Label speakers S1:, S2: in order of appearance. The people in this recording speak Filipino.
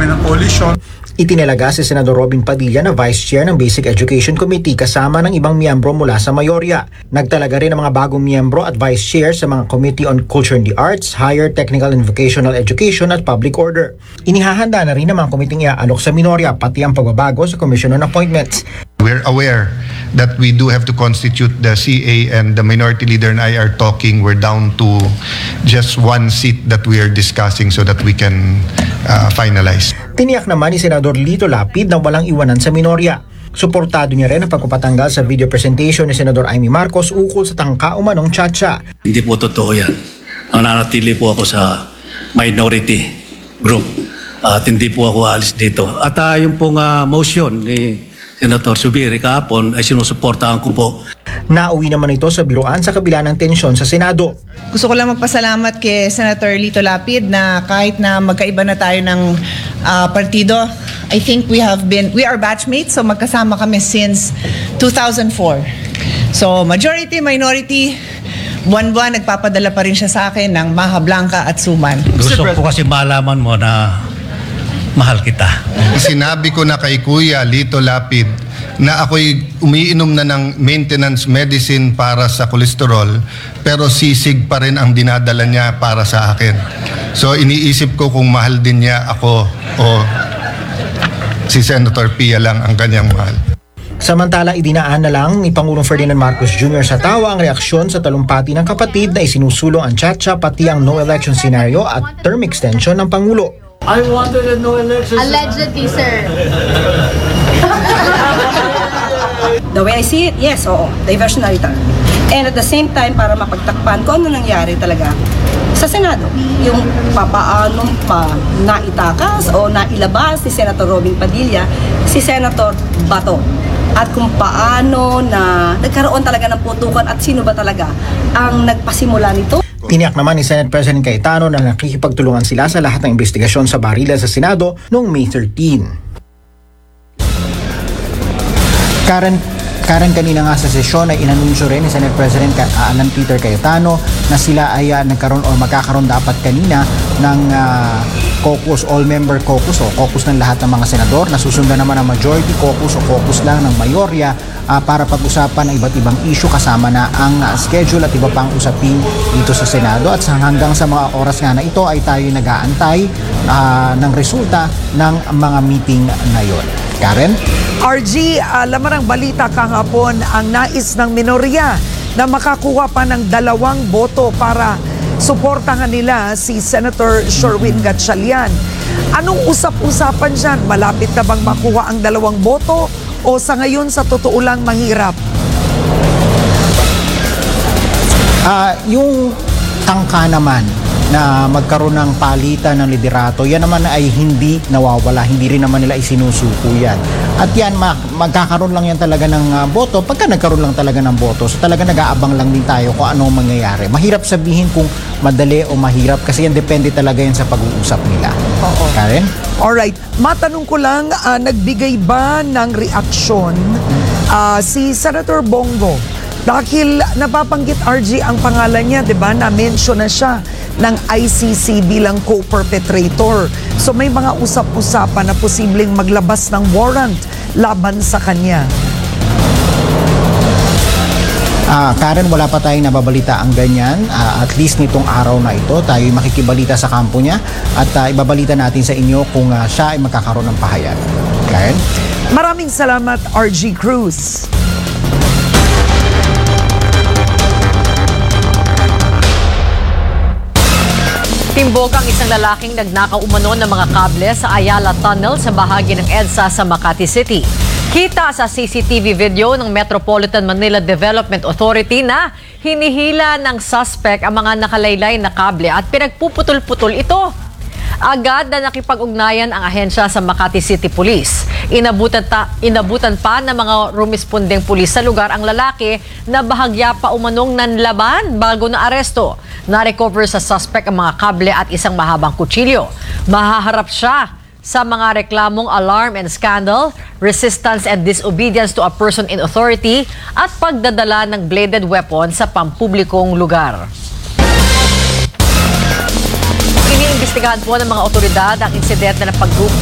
S1: kami ng coalition.
S2: Itinalaga si Senador Robin Padilla na Vice Chair ng Basic Education Committee kasama ng ibang miyembro mula sa mayorya. Nagtalaga rin ng mga bagong miyembro at Vice Chair sa mga Committee on Culture and the Arts, Higher Technical and Vocational Education at Public Order. Inihahanda na rin ng mga komiting iaalok sa minorya pati ang pagbabago sa Commission on Appointments.
S3: We're aware that we do have to constitute the CA, and the Minority Leader and I are talking. We're down to just one seat that we are discussing so that we can finalize.
S2: Tiniyak naman ni Senador Lito Lapid na walang iwanan sa minorya. Suportado niya rin ang pagpapatanggal sa video presentation ni Senador Amy Marcos ukol sa tangka umanong tsa-tsa.
S4: Hindi po totoo yan. Nananatili po ako sa minority group at hindi po ako alis dito. At yung pong motion ni Senator Zubiri kahapon ay sinusuportahan ko po.
S2: Nauwi naman ito sa biruan sa kabila ng tensyon sa Senado.
S5: Gusto ko lang magpasalamat kay Senator Lito Lapid na kahit na magkaiba na tayo ng partido, I think we are batchmates, so magkasama kami since 2004. So majority, minority, buwan-buwan nagpapadala pa rin siya sa akin ng Maha Blanca at Suman.
S4: Gusto ko kasi malaman mo na mahal kita.
S3: Sinabi ko na kay Kuya Lito Lapid na ako'y umiinom na ng maintenance medicine para sa kolesterol, pero sisig pa rin ang dinadala niya para sa akin. So iniisip ko kung mahal din niya ako o si Senator Pia lang ang kanyang mahal.
S2: Samantala, idinaan na lang ni Pangulong Ferdinand Marcos Jr. sa tawa ang reaksyon sa talumpati ng kapatid na isinusulong ang tsa-tsa pati ang no election scenario at term extension ng Pangulo.
S6: I wanted a no election.
S7: Allegedly, sir.
S8: The way I see it, yes, oo, diversionary talaga. And at the same time, para mapagtakpan kung ano nangyari talaga sa Senado. Yung papaano pa naitakas o nailabas si Senator Robin Padilla, si Senator Bato. At kung paano na nagkaroon talaga ng putukan at sino ba talaga ang nagpasimula nito.
S2: Tiniyak naman ni Senate President Cayetano na nakikipagtulungan sila sa lahat ng investigasyon sa barilan sa Senado noong May 13. Karen, kanina nga sa sesyon ay inanunsyo rin ni Senate President Alan Peter Cayetano na sila ay nagkaroon o magkakaroon dapat kanina ng caucus, all-member caucus o caucus ng lahat ng mga senador. Nasusundan naman ang majority caucus o caucus lang ng mayorya para pag-usapan ang iba't ibang issue kasama na ang schedule at iba pang usapin dito sa Senado. At hanggang sa mga oras nga na ito ay tayo nag-aantay ng resulta ng mga meeting na yon. Karen?
S9: RG, laman ng balita kahapon ang nais ng minorya na makakuha pa ng 2 boto para suportahan nila si Senator Sherwin Gatchalian. Anong usap-usapan dyan? Malapit na bang makuha ang 2 boto o sa ngayon sa totoo lang mahirap?
S2: Yung tangka naman na magkaroon ng palitan ng liderato, yan naman ay hindi nawawala, hindi rin naman nila isinusuko yan. At yan, magkakaroon lang yan talaga ng boto pagka nagkaroon lang talaga ng boto. So talaga nag-aabang lang din tayo kung ano mangyayari. Mahirap sabihin kung madali o mahirap kasi yan depende talaga yan sa pag-uusap nila.
S9: Oo.
S2: Karen?
S9: Alright, matanong ko lang, nagbigay ba ng reaksyon si Senator Bongo? Dahil napapanggit RG ang pangalan niya, di ba? Na-mention na siya ng ICC bilang co-perpetrator. So may mga usap-usapan na posibleng maglabas ng warrant laban sa kanya.
S2: Karen, wala pa tayong nababalita ang ganyan. At least nitong araw na ito, tayo makikibalita sa kampo niya at ibabalita natin sa inyo kung siya ay magkakaroon ng pahayag. Karen?
S9: Maraming salamat, RG Cruz.
S10: Timbog ang isang lalaking nagnakaw umano ng mga kable sa Ayala Tunnel sa bahagi ng EDSA sa Makati City. Kita sa CCTV video ng Metropolitan Manila Development Authority na hinihila ng suspect ang mga nakalaylay na kable at pinagpuputol-putol ito. Agad na nakipag-ugnayan ang ahensya sa Makati City Police. Inabutan pa ng mga rumispondeng pulis sa lugar ang lalaki na bahagya pa umanong nanlaban bago na aresto. Na-recover sa suspect ang mga kable at isang mahabang kutsilyo. Mahaharap siya sa mga reklamong alarm and scandal, resistance and disobedience to a person in authority at pagdadala ng bladed weapon sa pampublikong lugar. Iniimbestigahan po ng mga otoridad ang insidente na